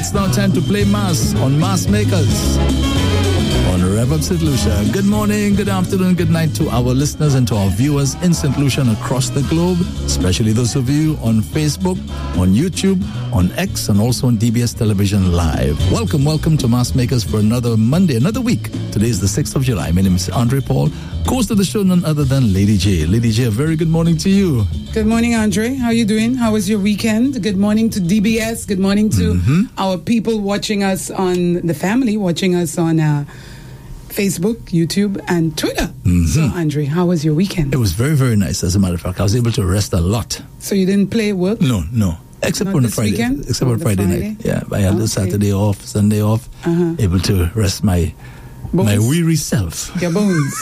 It's now time to play Mass on Mass Makers on Rev Up St. Lucia. Good morning, good afternoon, good night to our listeners and to our viewers in St. Lucia and across the globe, especially those of you on Facebook, on YouTube, on X, and also on DBS Television Live. Welcome to Mass Makers for another Monday, another week. Today is the 6th of July. My name is Andre Paul, host of the show, none other than Lady J. Lady J, a very good morning to you. Good morning, Andre. How are you doing? How was your weekend? Good morning to DBS. Good morning to our people watching us on the family, watching us on Facebook, YouTube, and Twitter. So, Andre, how was your weekend? It was very, very nice. As a matter of fact, I was able to rest a lot. So you didn't play work? No. Except Not on the this Friday. weekend? Except on Friday night. Yeah, I had the Saturday off, Sunday off, able to rest my weary self. Your bones.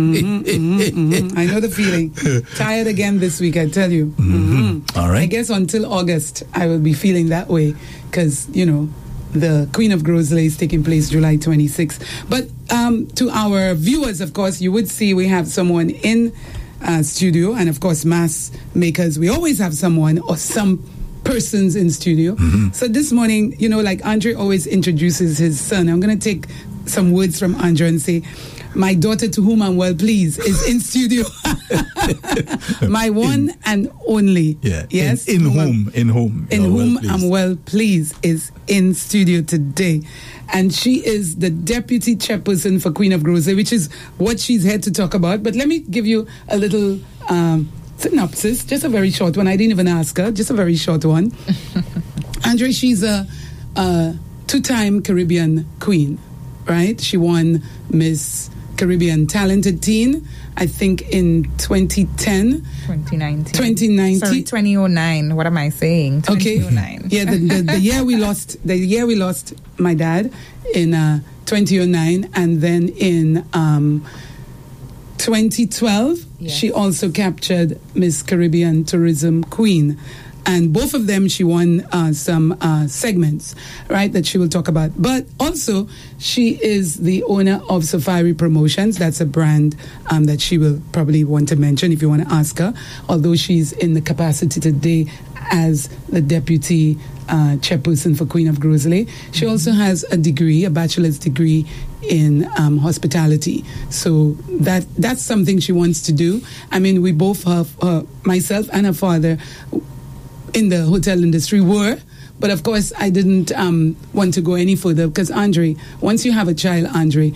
I know the feeling. Tired again this week, I tell you. All right. I guess until August, I will be feeling that way because, the Queen of Grosley is taking place July 26th. But to our viewers, of course, you would see we have someone in studio. And, of course, Mass Makers, we always have someone or some persons in studio. So this morning, like Andre always introduces his son, I'm going to take some words from Andre and say, my daughter, to whom I'm well pleased, is in studio. My one and only. Yeah. Yes. In whom I'm well pleased is in studio today. And she is the deputy chairperson for Queen of Grosley, which is what she's here to talk about. But let me give you a little synopsis, just a very short one. I didn't even ask her, just a very short one. Andre, she's a two-time Caribbean queen, right? She won Miss Caribbean Talented Teen, I think in 2010. 2019. Sorry, 2009. What am I saying? 2009. Okay. Yeah, the year we lost my dad in 2009, and then in 2012, she also captured Miss Caribbean Tourism Queen. And both of them, she won some segments, right, that she will talk about. But also, she is the owner of Safari Promotions. That's a brand that she will probably want to mention if you want to ask her, although she's in the capacity today as the deputy chairperson for Queen of Grosley. She also has a degree, a bachelor's degree in hospitality. So that's something she wants to do. I mean, we both have, myself and her father, in the hotel industry were, but of course I didn't want to go any further because Andre, once you have a child, Andre,